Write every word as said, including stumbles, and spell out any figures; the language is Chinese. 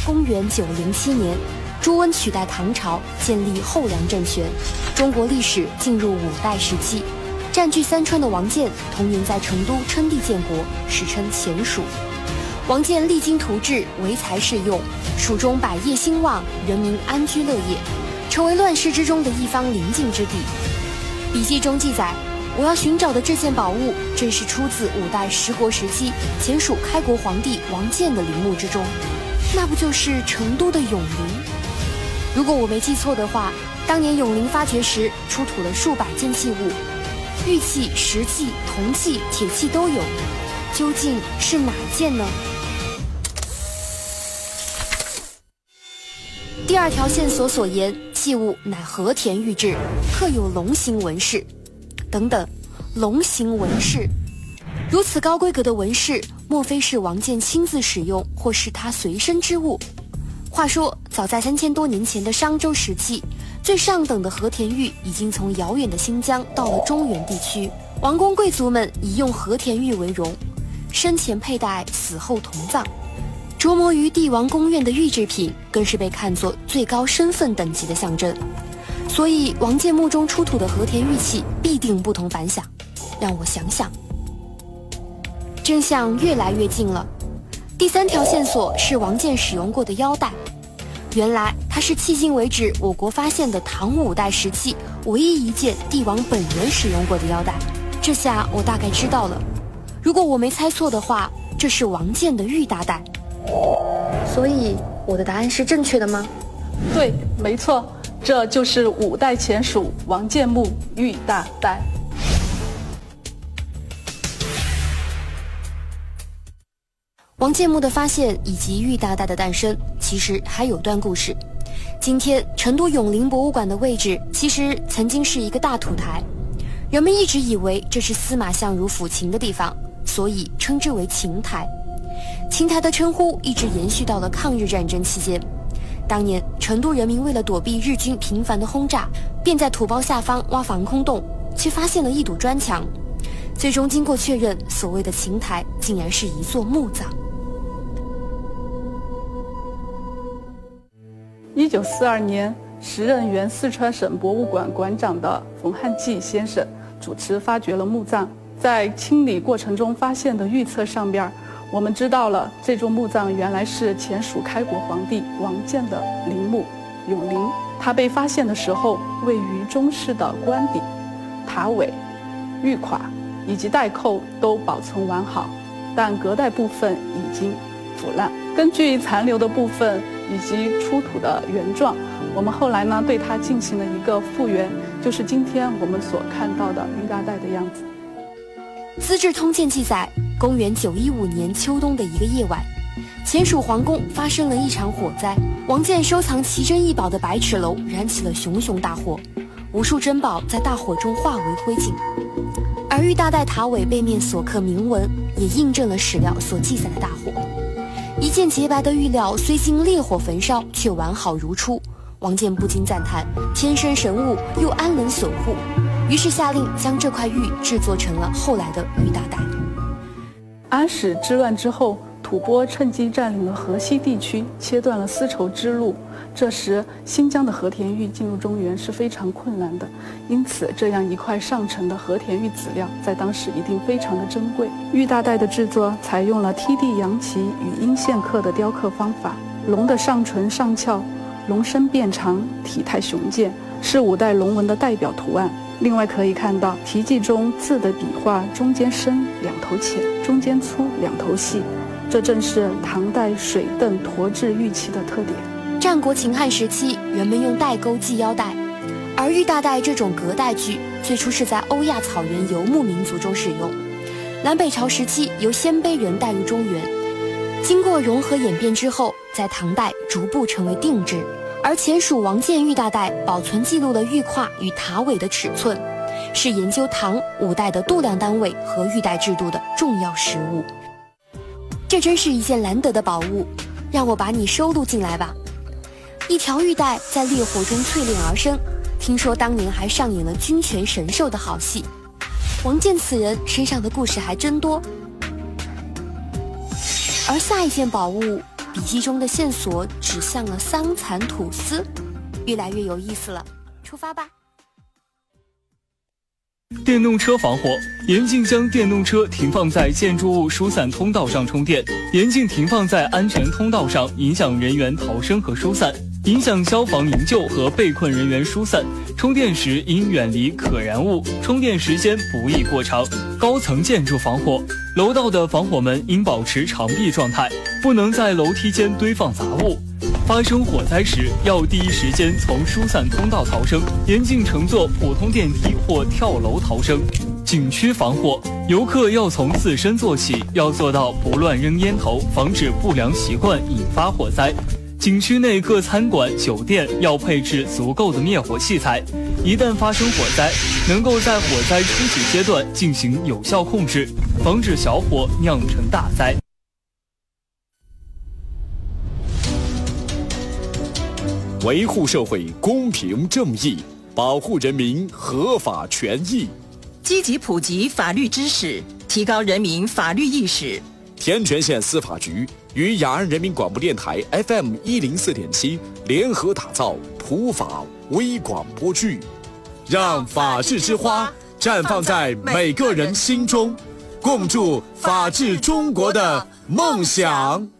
公元九零七年，朱温取代唐朝，建立后梁政权，中国历史进入五代时期。占据三川的王建同年在成都称帝建国，史称前蜀。王建励精图治，唯才是用，蜀中百业兴旺，人民安居乐业，成为乱世之中的一方宁静之地。笔记中记载，我要寻找的这件宝物，正是出自五代十国时期前蜀开国皇帝王建的陵墓之中，那不就是成都的永陵？如果我没记错的话，当年永陵发掘时出土了数百件器物，玉器、石器、铜器、铁器都有，究竟是哪件呢？第二条线索所言，器物乃和田玉制，刻有龙形纹饰。等等，龙形纹饰，如此高规格的纹饰，莫非是王建亲自使用，或是他随身之物？话说，早在三千多年前的商周时期，最上等的和田玉已经从遥远的新疆到了中原地区，王公贵族们以用和田玉为荣，生前佩戴，死后同葬。着魔于帝王宫苑的玉制品，更是被看作最高身份等级的象征。所以，王建墓中出土的和田玉器必定不同凡响。让我想想，真相越来越近了。第三条线索是王建使用过的腰带。原来它是迄今为止我国发现的唐五代时期唯一一件帝王本人使用过的腰带。这下我大概知道了，如果我没猜错的话，这是王建的玉大带。所以我的答案是正确的吗？ 对，没错，这就是五代前蜀王建墓玉大带。 王建墓的发现以及玉大带的诞生，其实还有段故事。今天成都永陵博物馆的位置，其实曾经是一个大土台，人们一直以为这是司马相如抚琴的地方，所以称之为琴台。琴台的称呼一直延续到了抗日战争期间。当年成都人民为了躲避日军频繁的轰炸，便在土包下方挖防空洞，却发现了一堵砖墙。最终经过确认，所谓的琴台竟然是一座墓葬。 一九四二年，时任原四川省博物馆馆长的冯汉骥先生主持发掘了墓葬，在清理过程中发现的玉册上边，我们知道了这座墓葬原来是前蜀开国皇帝王建的陵墓永陵。它被发现的时候，位于中室的官邸、塔尾、玉垮以及带扣都保存完好，但隔带部分已经腐烂。根据残留的部分以及出土的原状，我们后来呢对它进行了一个复原，就是今天我们所看到的玉大带的样子。 《资治通鉴》记载，公元九一五年秋冬的一个夜晚，前蜀皇宫发生了一场火灾，王建收藏奇珍异宝的百尺楼燃起了熊熊大火，无数珍宝在大火中化为灰烬。而玉大带塔尾背面所刻铭文，也印证了史料所记载的大火。一件洁白的玉料虽经烈火焚烧，却完好如初。王建不禁赞叹：天生神物，又安能损护？于是下令将这块玉制作成了后来的玉大带。 安史之乱之后，吐蕃趁机占领了河西地区，切断了丝绸之路。这时，新疆的和田玉进入中原是非常困难的，因此这样一块上乘的和田玉籽料在当时一定非常的珍贵。玉大带的制作采用了梯地扬旗与阴线刻的雕刻方法，龙的上唇上翘，龙身变长，体态雄健，是五代龙纹的代表图案。另外可以看到题记中字的笔画中间深两头浅，中间粗两头细，这正是唐代水磴沱制玉器的特点。 战国秦汉时期，人们用带钩系腰带，而玉大带这种隔带具最初是在欧亚草原游牧民族中使用。南北朝时期由鲜卑人带入中原，经过融合演变之后，在唐代逐步成为定制。而前蜀王建玉大带保存记录了玉胯与塔尾的尺寸，是研究唐五代的度量单位和玉带制度的重要实物。这真是一件难得的宝物，让我把你收录进来吧。一条玉带在烈火中淬炼而生，听说当年还上演了君权神授的好戏。王建此人身上的故事还真多。而下一件宝物笔记中的线索指向了桑蚕吐丝，越来越有意思了。出发吧！ 电动车防火，严禁将电动车停放在建筑物疏散通道上充电，严禁停放在安全通道上，影响人员逃生和疏散，影响消防营救和被困人员疏散。充电时应远离可燃物，充电时间不宜过长。高层建筑防火，楼道的防火门应保持长闭状态，不能在楼梯间堆放杂物。发生火灾时，要第一时间从疏散通道逃生，严禁乘坐普通电梯或跳楼逃生。景区防火，游客要从自身做起，要做到不乱扔烟头，防止不良习惯引发火灾。景区内各餐馆、酒店要配置足够的灭火器材，一旦发生火灾，能够在火灾初级阶段进行有效控制，防止小火酿成大灾。 维护社会公平正义，保护人民合法权益， 积极普及法律知识，提高人民法律意识。 天全县司法局与雅安人民广播电台 F M 一零四点七联合打造普法微广播剧，让法治之花绽放在每个人心中，共筑法治中国的梦想。